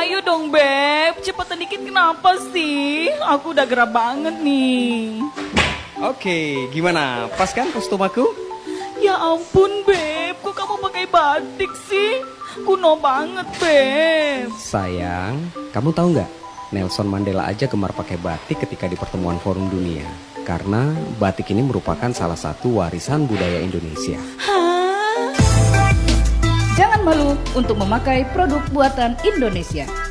Ayo dong Beb, cepetan dikit kenapa sih? Aku udah gerah banget nih. Oke, gimana? Pas kan kostum aku? Ya ampun Beb, kok kamu pakai batik sih? Kuno banget Beb. Sayang, kamu tahu nggak? Nelson Mandela aja gemar pakai batik ketika di pertemuan forum dunia. Karena batik ini merupakan salah satu warisan budaya Indonesia. Hah? Jangan malu untuk memakai produk buatan Indonesia.